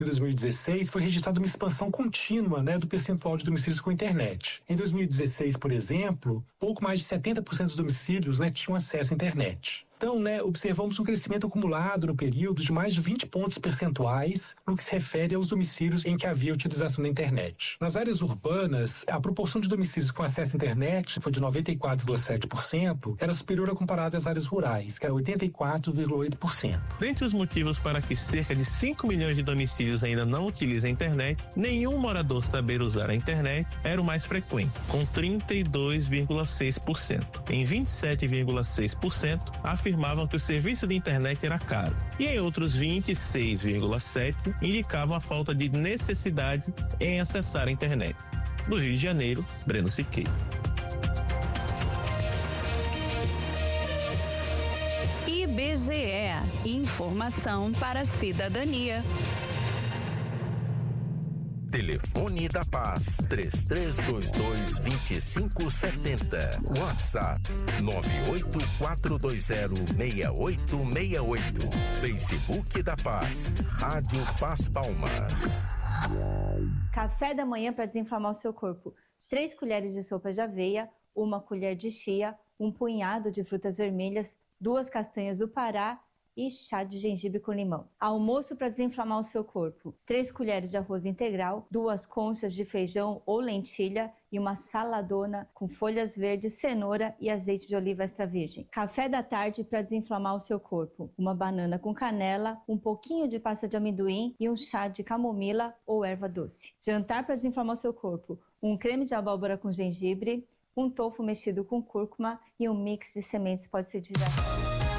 Em 2016, foi registrada uma expansão contínua, do percentual de domicílios com internet. Em 2016, por exemplo, pouco mais de 70% dos domicílios, tinham acesso à internet. Então, observamos um crescimento acumulado no período de mais de 20 pontos percentuais no que se refere aos domicílios em que havia utilização da internet. Nas áreas urbanas, a proporção de domicílios com acesso à internet foi de 94,7%, era superior a comparada às áreas rurais, que era 84,8%. Dentre os motivos para que cerca de 5 milhões de domicílios ainda não utilizam a internet, nenhum morador saber usar a internet era o mais frequente, com 32,6%. Em 27,6%, afirmavam que o serviço de internet era caro. E em outros 26,7% indicavam a falta de necessidade em acessar a internet. Do Rio de Janeiro, Breno Siqueira. IBGE, informação para a cidadania. Telefone da Paz, 3322-2570. WhatsApp, 984206868. Facebook da Paz, Rádio Paz Palmas. Café da manhã para desinflamar o seu corpo. 3 colheres de sopa de aveia, 1 colher de chia, 1 punhado de frutas vermelhas, 2 castanhas do Pará e chá de gengibre com limão. Almoço para desinflamar o seu corpo. 3 colheres de arroz integral, 2 conchas de feijão ou lentilha e uma saladona com folhas verdes, cenoura e azeite de oliva extra virgem. Café da tarde para desinflamar o seu corpo. 1 banana com canela, um pouquinho de pasta de amendoim e um chá de camomila ou erva doce. Jantar para desinflamar o seu corpo. 1 creme de abóbora com gengibre, 1 tofu mexido com cúrcuma e um mix de sementes pode ser digerido.